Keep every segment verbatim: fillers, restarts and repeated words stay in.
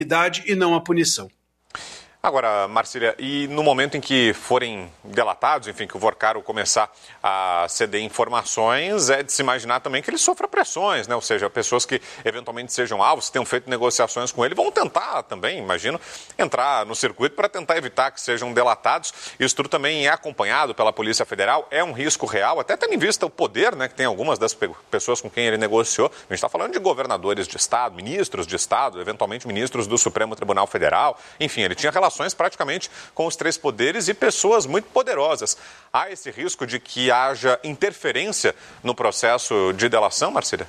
e não a punição. Agora, Marcília, e no momento em que forem delatados, enfim, que o Vorcaro começar a ceder informações, é de se imaginar também que ele sofra pressões, né? Ou seja, pessoas que eventualmente sejam alvos, que tenham feito negociações com ele, vão tentar também, imagino, entrar no circuito para tentar evitar que sejam delatados. Isso tudo também é acompanhado pela Polícia Federal, é um risco real, até tendo em vista o poder, né, que tem algumas das pessoas com quem ele negociou. A gente está falando de governadores de Estado, ministros de Estado, eventualmente ministros do Supremo Tribunal Federal, enfim, ele tinha relações praticamente com os três poderes e pessoas muito poderosas. Há esse risco de que haja interferência no processo de delação, Marcília?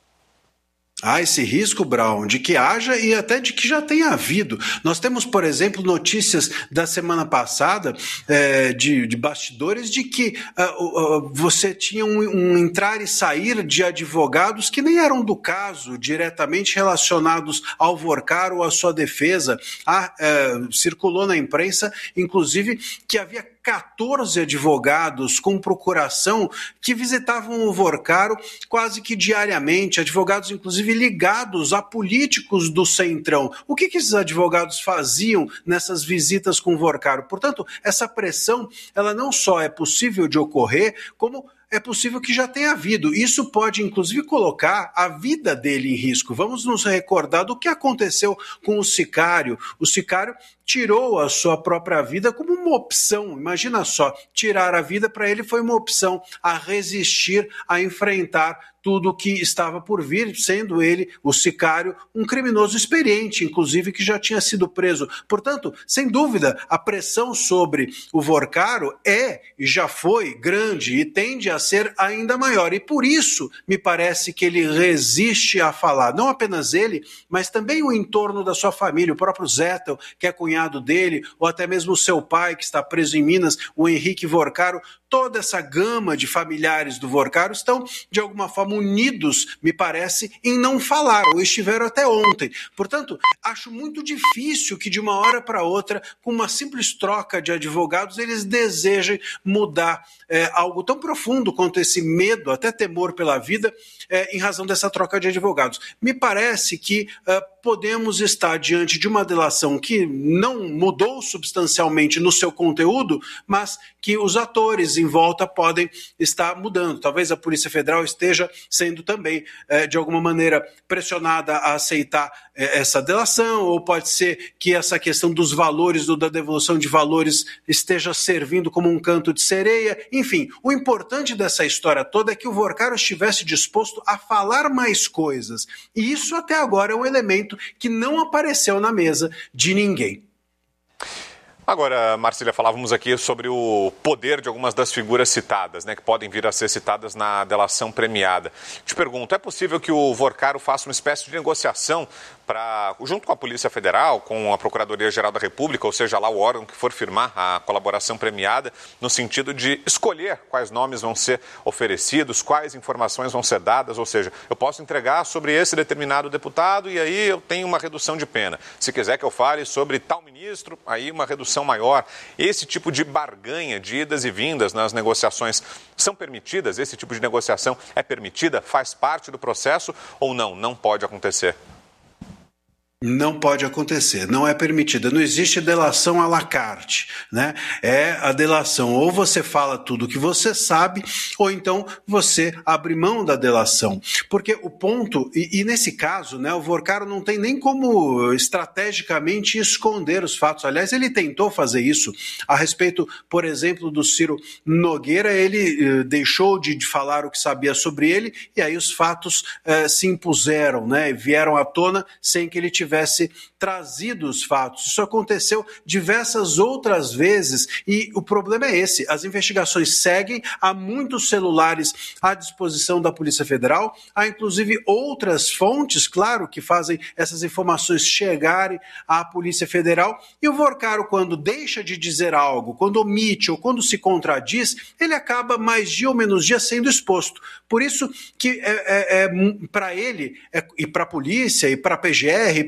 Há esse risco, Brown, de que haja e até de que já tenha havido. Nós temos, por exemplo, notícias da semana passada é, de, de bastidores de que uh, uh, você tinha um, um entrar e sair de advogados que nem eram do caso, diretamente relacionados ao Vorcaro ou à sua defesa. Ah, uh, circulou na imprensa, inclusive, que havia quatorze advogados com procuração que visitavam o Vorcaro quase que diariamente, advogados inclusive ligados a políticos do Centrão. O que, que esses advogados faziam nessas visitas com o Vorcaro? Portanto, essa pressão, ela não só é possível de ocorrer, como é possível que já tenha havido. Isso pode, inclusive, colocar a vida dele em risco. Vamos nos recordar do que aconteceu com o Sicário. O Sicário tirou a sua própria vida como uma opção. Imagina só, tirar a vida para ele foi uma opção a resistir, a enfrentar tudo o que estava por vir, sendo ele, o Sicário, um criminoso experiente, inclusive, que já tinha sido preso. Portanto, sem dúvida, a pressão sobre o Vorcaro é e já foi grande e tende a ser ainda maior. E por isso, me parece que ele resiste a falar. Não apenas ele, mas também o entorno da sua família, o próprio Zettel, que é cunhado dele, ou até mesmo o seu pai, que está preso em Minas, o Henrique Vorcaro. Toda essa gama de familiares do Vorcaro estão, de alguma forma, unidos, me parece, em não falar, ou estiveram até ontem. Portanto, acho muito difícil que de uma hora para outra, com uma simples troca de advogados, eles desejem mudar é, algo tão profundo quanto esse medo, até temor pela vida, é, em razão dessa troca de advogados. Me parece que uh, podemos estar diante de uma delação que não mudou substancialmente no seu conteúdo, mas que os atores em volta podem estar mudando. Talvez a Polícia Federal esteja sendo também, eh, de alguma maneira, pressionada a aceitar eh, essa delação, ou pode ser que essa questão dos valores, do, da devolução de valores, esteja servindo como um canto de sereia. Enfim, o importante dessa história toda é que o Vorcaro estivesse disposto a falar mais coisas. E isso até agora é um elemento que não apareceu na mesa de ninguém. Agora, Marcília, falávamos aqui sobre o poder de algumas das figuras citadas, né, que podem vir a ser citadas na delação premiada. Te pergunto, é possível que o Vorcaro faça uma espécie de negociação para, junto com a Polícia Federal, com a Procuradoria-Geral da República, ou seja, lá o órgão que for firmar a colaboração premiada, no sentido de escolher quais nomes vão ser oferecidos, quais informações vão ser dadas, ou seja, eu posso entregar sobre esse determinado deputado e aí eu tenho uma redução de pena. Se quiser que eu fale sobre tal ministro, aí uma redução maior. Esse tipo de barganha, de idas e vindas nas negociações são permitidas? Esse tipo de negociação é permitida? Faz parte do processo ou não? Não pode acontecer? Não pode acontecer, não é permitida, não existe delação à la carte, né? É a delação, ou você fala tudo o que você sabe, ou então você abre mão da delação, porque o ponto, e, e nesse caso, né, o Vorcaro não tem nem como estrategicamente esconder os fatos, aliás, ele tentou fazer isso, a respeito, por exemplo, do Ciro Nogueira, ele eh, deixou de, de falar o que sabia sobre ele, e aí os fatos eh, se impuseram, né, vieram à tona sem que ele tivesse tivesse trazido os fatos. Isso aconteceu diversas outras vezes e o problema é esse, as investigações seguem, há muitos celulares à disposição da Polícia Federal, há inclusive outras fontes, claro, que fazem essas informações chegarem à Polícia Federal e o Vorcaro, quando deixa de dizer algo, quando omite ou quando se contradiz, ele acaba mais dia ou menos dia sendo exposto. Por isso que é, é, é, para ele é, e para a polícia e para a P G R e para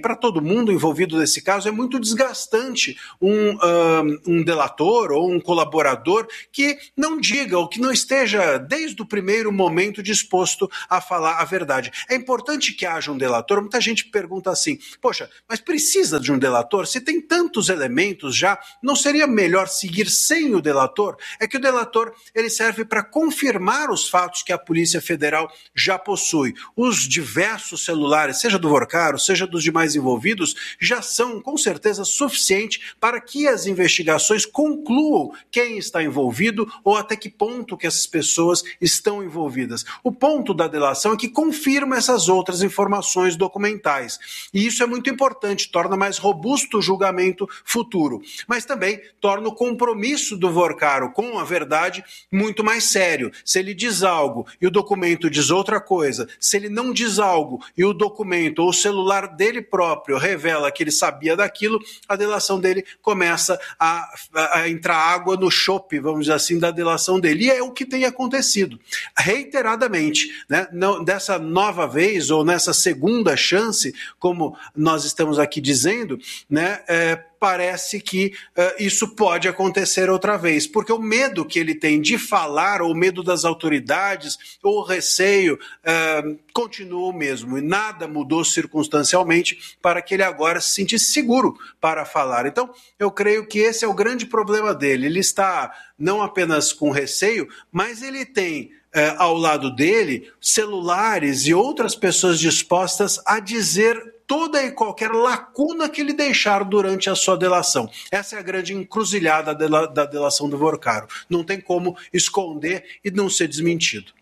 para todo mundo envolvido nesse caso, é muito desgastante um, um, um delator ou um colaborador que não diga ou que não esteja desde o primeiro momento disposto a falar a verdade. É importante que haja um delator. Muita gente pergunta assim, poxa, mas precisa de um delator? Se tem tantos elementos já, não seria melhor seguir sem o delator? É que o delator ele serve para confirmar os fatos que a Polícia Federal já possui. Os diversos celulares, seja do Vorcaro, seja dos demais envolvidos, já são com certeza suficiente para que as investigações concluam quem está envolvido ou até que ponto que essas pessoas estão envolvidas. O ponto da delação é que confirma essas outras informações documentais. E isso é muito importante, torna mais robusto o julgamento futuro. Mas também torna o compromisso do Vorcaro com a verdade muito mais sério. Se ele diz algo e o documento diz outra coisa, se ele não diz algo e o documento ou o celular dele próprio revela que ele sabia daquilo, a delação dele começa a, a entrar água no chope, vamos dizer assim, da delação dele. E é o que tem acontecido reiteradamente, né? Não, dessa nova vez ou nessa segunda chance, como nós estamos aqui dizendo, né? É, parece que uh, isso pode acontecer outra vez, porque o medo que ele tem de falar, ou o medo das autoridades, ou o receio, uh, continua o mesmo, e nada mudou circunstancialmente para que ele agora se sentisse seguro para falar. Então, eu creio que esse é o grande problema dele. Ele está não apenas com receio, mas ele tem Uh, ao lado dele, celulares e outras pessoas dispostas a dizer toda e qualquer lacuna que ele deixar durante a sua delação. Essa é a grande encruzilhada da, da delação do Vorcaro. Não tem como esconder e não ser desmentido.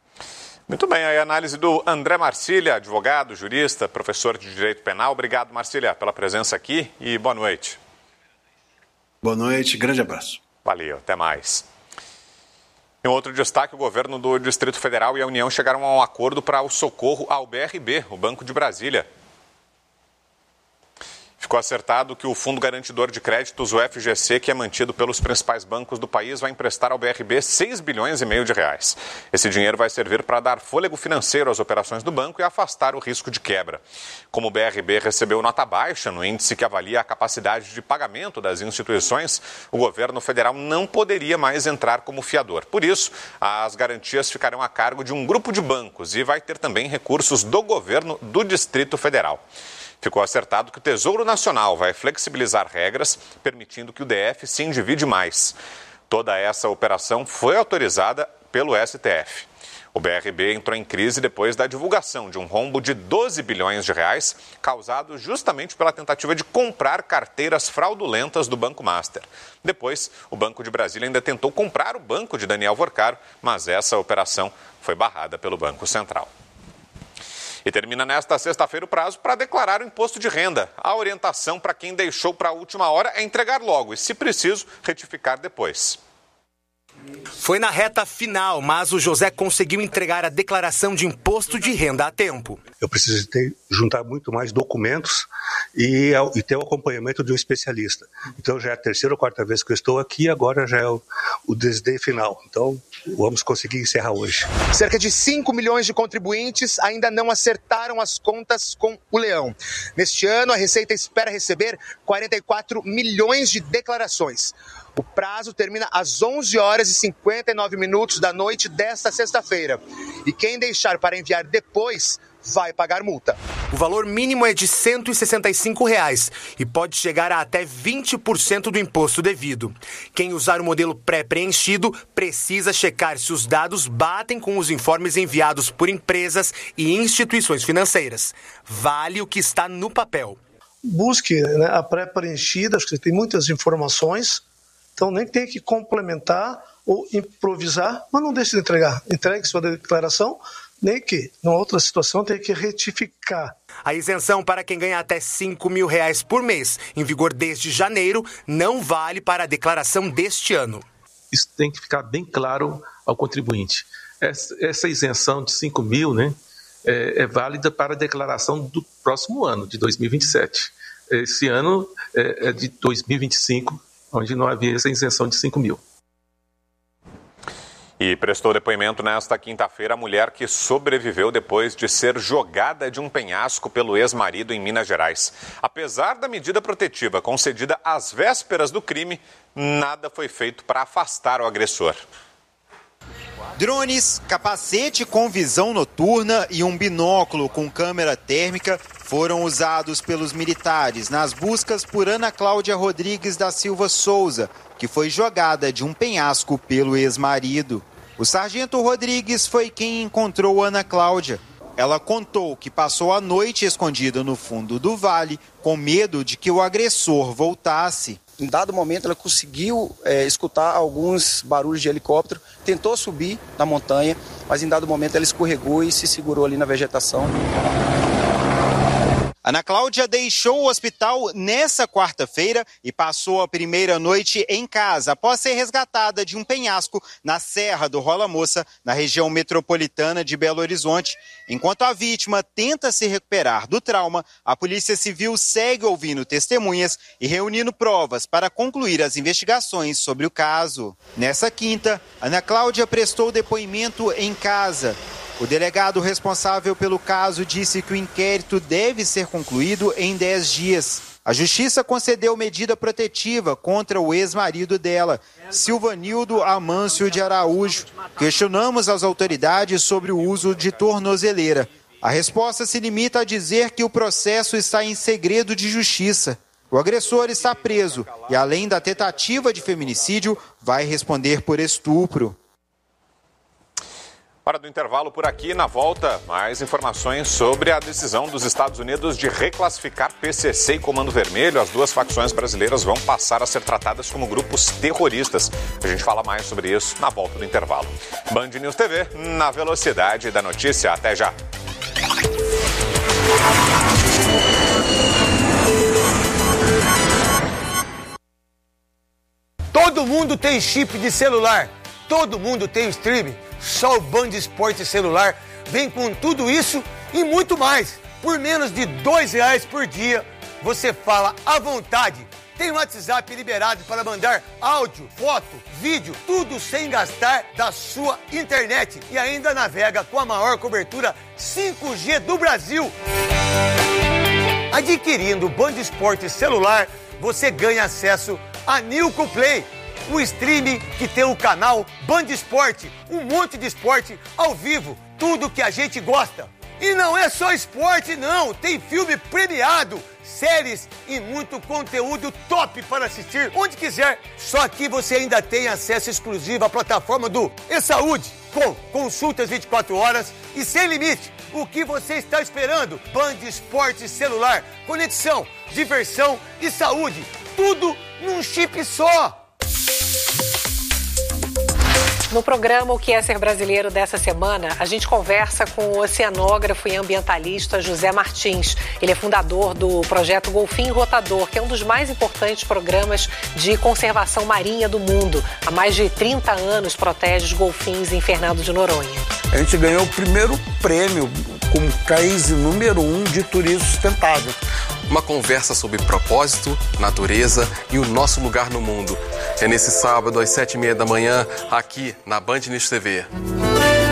Muito bem, aí a análise do André Marcília, advogado, jurista, professor de Direito Penal. Obrigado, Marcília, pela presença aqui e boa noite. Boa noite, grande abraço. Valeu, até mais. Em outro destaque, o governo do Distrito Federal e a União chegaram a um acordo para o socorro ao B R B, o Banco de Brasília. Ficou acertado que o Fundo Garantidor de Créditos, o F G C, que é mantido pelos principais bancos do país, vai emprestar ao B R B seis bilhões e meio de reais. Esse dinheiro vai servir para dar fôlego financeiro às operações do banco e afastar o risco de quebra. Como o B R B recebeu nota baixa no índice que avalia a capacidade de pagamento das instituições, o governo federal não poderia mais entrar como fiador. Por isso, as garantias ficarão a cargo de um grupo de bancos e vai ter também recursos do governo do Distrito Federal. Ficou acertado que o Tesouro Nacional vai flexibilizar regras, permitindo que o D F se endivide mais. Toda essa operação foi autorizada pelo S T F. O B R B entrou em crise depois da divulgação de um rombo de doze bilhões de reais, causado justamente pela tentativa de comprar carteiras fraudulentas do Banco Master. Depois, o Banco de Brasília ainda tentou comprar o banco de Daniel Vorcaro, mas essa operação foi barrada pelo Banco Central. E termina nesta sexta-feira o prazo para declarar o imposto de renda. A orientação para quem deixou para a última hora é entregar logo e, se preciso, retificar depois. Foi na reta final, mas o José conseguiu entregar a declaração de imposto de renda a tempo. Eu preciso ter, juntar muito mais documentos e, e ter o acompanhamento de um especialista. Então já é a terceira ou quarta vez que eu estou aqui, agora já é o, o desdém final. Então vamos conseguir encerrar hoje. Cerca de cinco milhões de contribuintes ainda não acertaram as contas com o Leão. Neste ano, a Receita espera receber quarenta e quatro milhões de declarações. O prazo termina às onze horas e cinquenta e nove minutos da noite desta sexta-feira. E quem deixar para enviar depois vai pagar multa. O valor mínimo é de cento e sessenta e cinco reais e pode chegar a até vinte por cento do imposto devido. Quem usar o modelo pré-preenchido precisa checar se os dados batem com os informes enviados por empresas e instituições financeiras. Vale o que está no papel. Busque, né, a pré-preenchida, acho que tem muitas informações. Então, nem tem que complementar ou improvisar, mas não deixe de entregar. Entregue sua declaração, nem que, numa outra situação, tenha que retificar. A isenção para quem ganha até cinco mil reais por mês, em vigor desde janeiro, não vale para a declaração deste ano. Isso tem que ficar bem claro ao contribuinte. Essa, essa isenção de cinco mil, né, é, é válida para a declaração do próximo ano, de dois mil e vinte e sete. Esse ano é, é de dois mil e vinte e cinco, onde não havia essa isenção de cinco mil. E prestou depoimento nesta quinta-feira a mulher que sobreviveu depois de ser jogada de um penhasco pelo ex-marido em Minas Gerais. Apesar da medida protetiva concedida às vésperas do crime, nada foi feito para afastar o agressor. Drones, capacete com visão noturna e um binóculo com câmera térmica foram usados pelos militares nas buscas por Ana Cláudia Rodrigues da Silva Souza, que foi jogada de um penhasco pelo ex-marido. O sargento Rodrigues foi quem encontrou Ana Cláudia. Ela contou que passou a noite escondida no fundo do vale, com medo de que o agressor voltasse. Em dado momento, ela conseguiu é, escutar alguns barulhos de helicóptero, tentou subir na montanha, mas em dado momento ela escorregou e se segurou ali na vegetação. Ana Cláudia deixou o hospital nessa quarta-feira e passou a primeira noite em casa, após ser resgatada de um penhasco na Serra do Rola Moça, na região metropolitana de Belo Horizonte. Enquanto a vítima tenta se recuperar do trauma, a Polícia Civil segue ouvindo testemunhas e reunindo provas para concluir as investigações sobre o caso. Nessa quinta, Ana Cláudia prestou depoimento em casa. O delegado responsável pelo caso disse que o inquérito deve ser concluído em dez dias. A Justiça concedeu medida protetiva contra o ex-marido dela, Silvanildo Amâncio de Araújo. Questionamos as autoridades sobre o uso de tornozeleira. A resposta se limita a dizer que o processo está em segredo de justiça. O agressor está preso e, além da tentativa de feminicídio, vai responder por estupro. Hora do intervalo por aqui. Na volta, mais informações sobre a decisão dos Estados Unidos de reclassificar P C C e Comando Vermelho. As duas facções brasileiras vão passar a ser tratadas como grupos terroristas. A gente fala mais sobre isso na volta do intervalo. Band News T V, na velocidade da notícia. Até já. Todo mundo tem chip de celular. Todo mundo tem streaming. Só o Band Esporte Celular vem com tudo isso e muito mais. Por menos de dois reais por dia, você fala à vontade. Tem o WhatsApp liberado para mandar áudio, foto, vídeo, tudo sem gastar da sua internet. E ainda navega com a maior cobertura cinco G do Brasil. Adquirindo o Band Esporte Celular, você ganha acesso a Nilco Play, o streaming que tem o canal Band Esporte, um monte de esporte ao vivo, tudo que a gente gosta. E não é só esporte não, tem filme premiado, séries e muito conteúdo top para assistir onde quiser. Só que você ainda tem acesso exclusivo à plataforma do E-Saúde, com consultas vinte e quatro horas e sem limite. O que você está esperando? Band Esporte Celular, conexão, diversão e saúde, tudo num chip só. No programa O que é Ser Brasileiro dessa semana, a gente conversa com o oceanógrafo e ambientalista José Martins. Ele é fundador do projeto Golfinho Rotador, que é um dos mais importantes programas de conservação marinha do mundo. Há mais de trinta anos protege os golfinhos em Fernando de Noronha. A gente ganhou o primeiro prêmio como case número um de turismo sustentável. Uma conversa sobre propósito, natureza e o nosso lugar no mundo. É nesse sábado, às sete e meia da manhã, aqui na Band News T V.